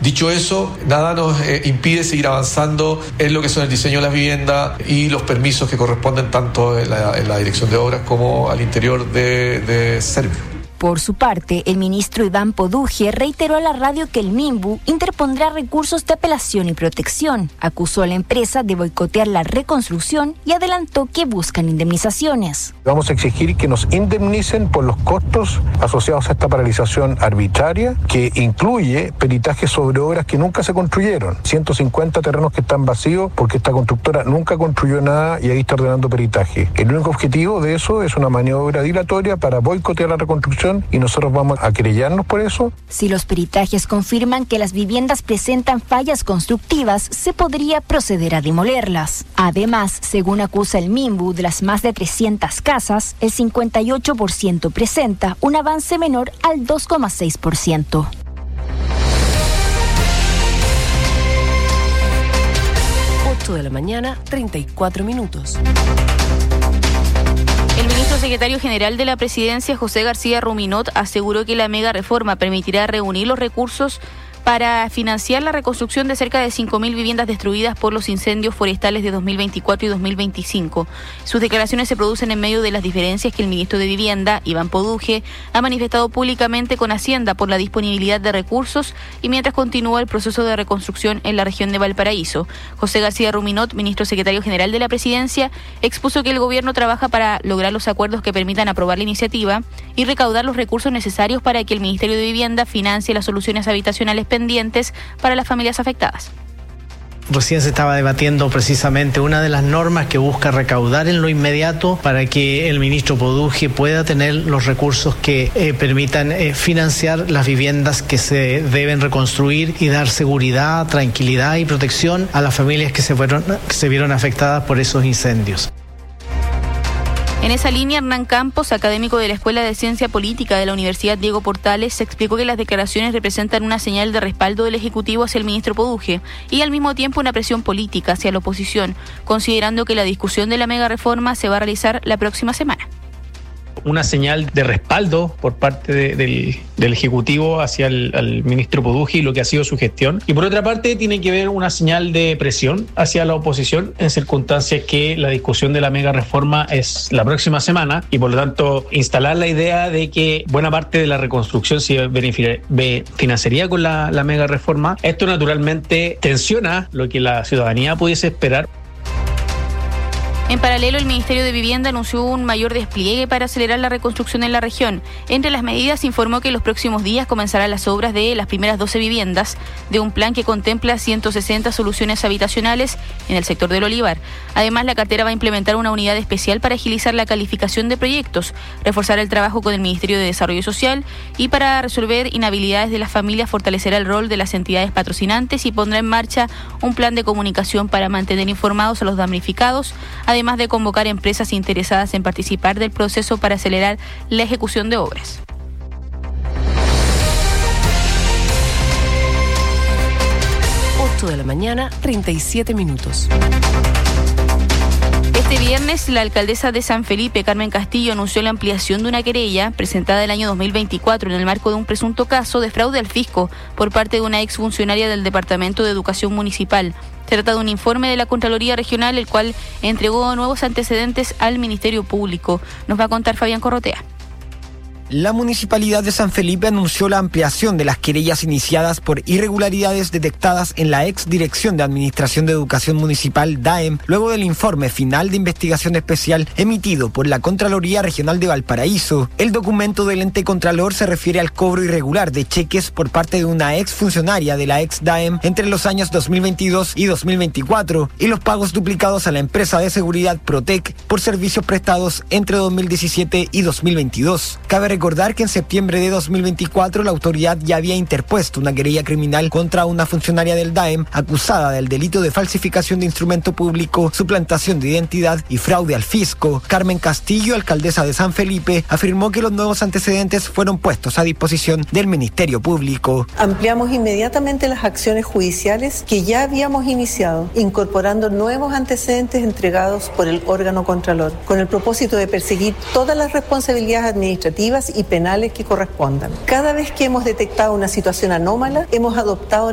Dicho eso, nada nos impide seguir avanzando en lo que son el diseño de las viviendas y los permisos que corresponden tanto en la dirección de obras como al interior de Servio. Por su parte, el ministro Iván Poduje reiteró a la radio que el MIMBU interpondrá recursos de apelación y protección. Acusó a la empresa de boicotear la reconstrucción y adelantó que buscan indemnizaciones. Vamos a exigir que nos indemnicen por los costos asociados a esta paralización arbitraria, que incluye peritajes sobre obras que nunca se construyeron. 150 terrenos que están vacíos porque esta constructora nunca construyó nada y ahí está ordenando peritaje. El único objetivo de eso es una maniobra dilatoria para boicotear la reconstrucción y nosotros vamos a querellarnos por eso. Si los peritajes confirman que las viviendas presentan fallas constructivas, se podría proceder a demolerlas. Además, según acusa el MIMBU, de las más de 300 casas, el 58% presenta un avance menor al 2,6%. De la mañana, 34 minutos. El ministro secretario general de la Presidencia, José García Ruminot, aseguró que la mega reforma permitirá reunir los recursos para financiar la reconstrucción de cerca de 5.000 viviendas destruidas por los incendios forestales de 2024 y 2025. Sus declaraciones se producen en medio de las diferencias que el ministro de Vivienda, Iván Poduje, ha manifestado públicamente con Hacienda por la disponibilidad de recursos y mientras continúa el proceso de reconstrucción en la región de Valparaíso. José García Ruminot, ministro secretario general de la Presidencia, expuso que el gobierno trabaja para lograr los acuerdos que permitan aprobar la iniciativa y recaudar los recursos necesarios para que el Ministerio de Vivienda financie las soluciones habitacionales pendientes para las familias afectadas. Recién se estaba debatiendo precisamente una de las normas que busca recaudar en lo inmediato para que el ministro Poduje pueda tener los recursos que permitan financiar las viviendas que se deben reconstruir y dar seguridad, tranquilidad y protección a las familias que se vieron afectadas por esos incendios. En esa línea, Hernán Campos, académico de la Escuela de Ciencia Política de la Universidad Diego Portales, explicó que las declaraciones representan una señal de respaldo del Ejecutivo hacia el ministro Poduje y al mismo tiempo una presión política hacia la oposición, considerando que la discusión de la mega reforma se va a realizar la próxima semana. Una señal de respaldo por parte del Ejecutivo hacia el ministro Poduje y lo que ha sido su gestión. Y por otra parte tiene que ver una señal de presión hacia la oposición en circunstancias que la discusión de la mega reforma es la próxima semana y por lo tanto instalar la idea de que buena parte de la reconstrucción se financiaría con la mega reforma. Esto naturalmente tensiona lo que la ciudadanía pudiese esperar. En paralelo, el Ministerio de Vivienda anunció un mayor despliegue para acelerar la reconstrucción en la región. Entre las medidas, informó que en los próximos días comenzarán las obras de las primeras 12 viviendas de un plan que contempla 160 soluciones habitacionales en el sector del Olivar. Además, la cartera va a implementar una unidad especial para agilizar la calificación de proyectos, reforzar el trabajo con el Ministerio de Desarrollo Social y para resolver inhabilidades de las familias, fortalecerá el rol de las entidades patrocinantes y pondrá en marcha un plan de comunicación para mantener informados a los damnificados, además de convocar empresas interesadas en participar del proceso para acelerar la ejecución de obras. De la mañana, 37 minutos. Este viernes, la alcaldesa de San Felipe, Carmen Castillo, anunció la ampliación de una querella presentada el año 2024 en el marco de un presunto caso de fraude al fisco por parte de una exfuncionaria del Departamento de Educación Municipal. Se trata de un informe de la Contraloría Regional, el cual entregó nuevos antecedentes al Ministerio Público. Nos va a contar Fabián Corrotea. La Municipalidad de San Felipe anunció la ampliación de las querellas iniciadas por irregularidades detectadas en la ex Dirección de Administración de Educación Municipal, DAEM, luego del informe final de investigación especial emitido por la Contraloría Regional de Valparaíso. El documento del ente Contralor se refiere al cobro irregular de cheques por parte de una ex funcionaria de la ex DAEM entre los años 2022 y 2024 y los pagos duplicados a la empresa de seguridad Protec por servicios prestados entre 2017 y 2022. Cabe recordar que en septiembre de 2024 la autoridad ya había interpuesto una querella criminal contra una funcionaria del DAEM acusada del delito de falsificación de instrumento público, suplantación de identidad y fraude al fisco. Carmen Castillo, alcaldesa de San Felipe, afirmó que los nuevos antecedentes fueron puestos a disposición del Ministerio Público. Ampliamos inmediatamente las acciones judiciales que ya habíamos iniciado, incorporando nuevos antecedentes entregados por el órgano Contralor, con el propósito de perseguir todas las responsabilidades administrativas y penales que correspondan. Cada vez que hemos detectado una situación anómala, hemos adoptado